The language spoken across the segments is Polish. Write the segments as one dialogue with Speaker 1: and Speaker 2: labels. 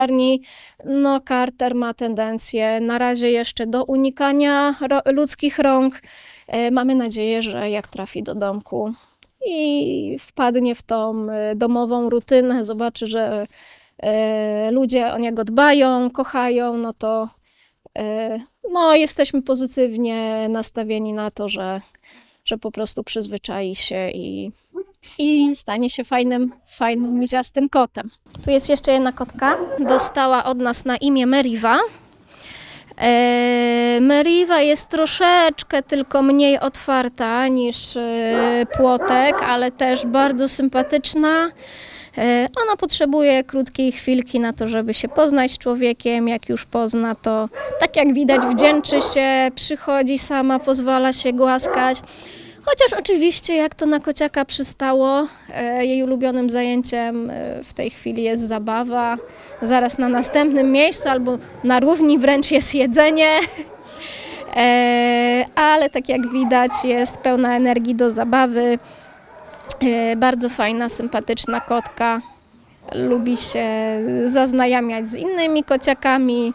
Speaker 1: No Carter ma tendencję na razie jeszcze do unikania ludzkich rąk. Mamy nadzieję, że jak trafi do domku i wpadnie w tą domową rutynę, zobaczy, że ludzie o niego dbają, kochają, no to jesteśmy pozytywnie nastawieni na to, że po prostu przyzwyczai się i stanie się fajnym, miziastym kotem. Tu jest jeszcze jedna kotka. Dostała od nas na imię Meriwa. Meriwa jest troszeczkę tylko mniej otwarta niż Płotek, ale też bardzo sympatyczna. Ona potrzebuje krótkiej chwilki na to, żeby się poznać z człowiekiem. Jak już pozna, to tak jak widać wdzięczy się, przychodzi sama, pozwala się głaskać. Chociaż oczywiście, jak to na kociaka przystało, jej ulubionym zajęciem w tej chwili jest zabawa. Zaraz na następnym miejscu albo na równi wręcz jest jedzenie. Ale tak jak widać, jest pełna energii do zabawy. Bardzo fajna, sympatyczna kotka. Lubi się zaznajamiać z innymi kociakami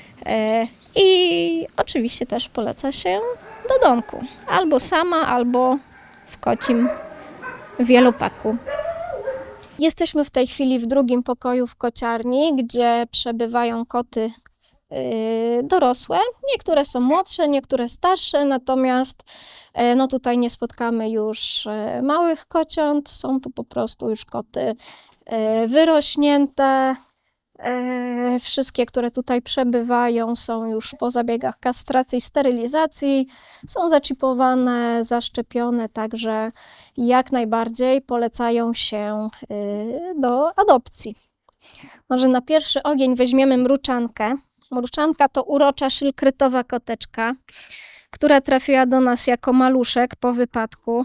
Speaker 1: i oczywiście też poleca się do domku. Albo sama, albo w kocim wielopaku. Jesteśmy w tej chwili w drugim pokoju w kociarni, gdzie przebywają koty dorosłe. Niektóre są młodsze, niektóre starsze, natomiast tutaj nie spotkamy już małych kociąt. Są tu po prostu już koty wyrośnięte. Wszystkie, które tutaj przebywają, są już po zabiegach kastracji i sterylizacji. Są zaczipowane, zaszczepione, także jak najbardziej polecają się do adopcji. Może na pierwszy ogień weźmiemy mruczankę. Mruczanka to urocza szylkrytowa koteczka, która trafiła do nas jako maluszek po wypadku.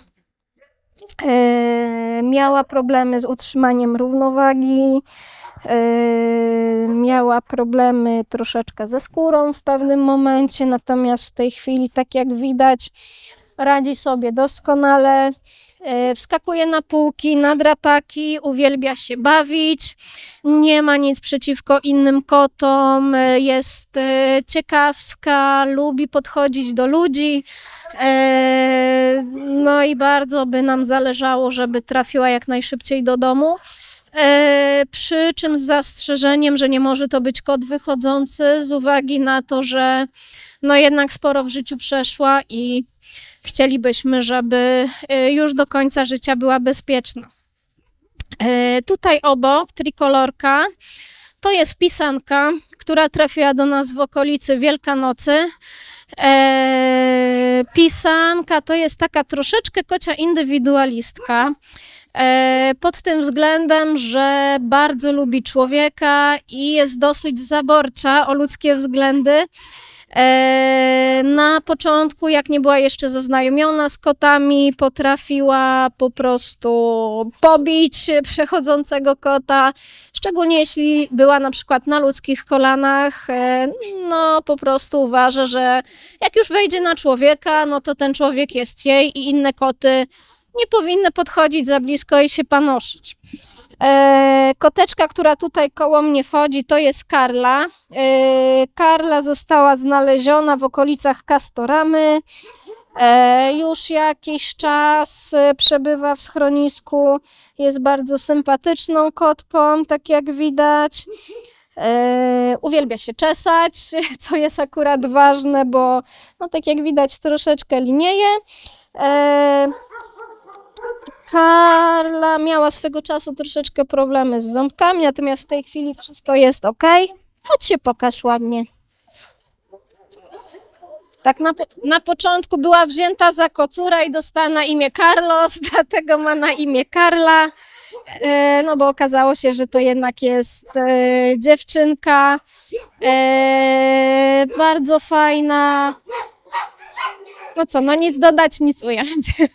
Speaker 1: Miała problemy z utrzymaniem równowagi, miała problemy troszeczkę ze skórą w pewnym momencie, natomiast w tej chwili, tak jak widać, radzi sobie doskonale. Wskakuje na półki, na drapaki, uwielbia się bawić, nie ma nic przeciwko innym kotom, jest ciekawska, lubi podchodzić do ludzi. No i bardzo by nam zależało, żeby trafiła jak najszybciej do domu. Przy czym z zastrzeżeniem, że nie może to być kot wychodzący z uwagi na to, że jednak sporo w życiu przeszła i chcielibyśmy, żeby już do końca życia była bezpieczna. Tutaj obok trikolorka to jest pisanka, która trafiła do nas w okolicy Wielkanocy. Pisanka to jest taka troszeczkę kocia indywidualistka. Pod tym względem, że bardzo lubi człowieka i jest dosyć zaborcza o ludzkie względy. Na początku, jak nie była jeszcze zaznajomiona z kotami, potrafiła po prostu pobić przechodzącego kota, szczególnie jeśli była na przykład na ludzkich kolanach. Po prostu uważa, że jak już wejdzie na człowieka, no to ten człowiek jest jej i inne koty nie powinny podchodzić za blisko i się panoszyć. Koteczka, która tutaj koło mnie chodzi, to jest Karla. Karla została znaleziona w okolicach Castoramy. Już jakiś czas przebywa w schronisku. Jest bardzo sympatyczną kotką, tak jak widać. Uwielbia się czesać, co jest akurat ważne, bo tak jak widać troszeczkę linieje. Karla miała swego czasu troszeczkę problemy z ząbkami, natomiast w tej chwili wszystko jest ok. Chodź się pokaż ładnie. Tak na początku była wzięta za kocura i dostała na imię Carlos, dlatego ma na imię Karla. Bo okazało się, że to jednak jest dziewczynka. Bardzo fajna. Nic dodać, nic ująć.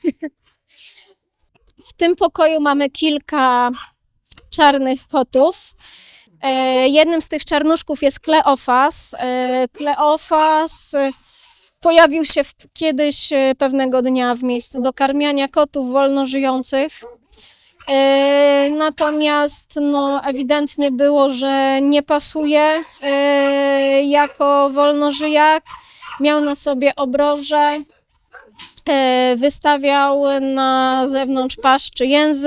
Speaker 1: W tym pokoju mamy kilka czarnych kotów. Jednym z tych czarnuszków jest Kleofas. Kleofas pojawił się kiedyś pewnego dnia w miejscu do karmiania kotów wolno żyjących. Natomiast no, ewidentnie było, że nie pasuje jako wolnożyjak. Miał na sobie obroże, wystawiał na zewnątrz paszczy język.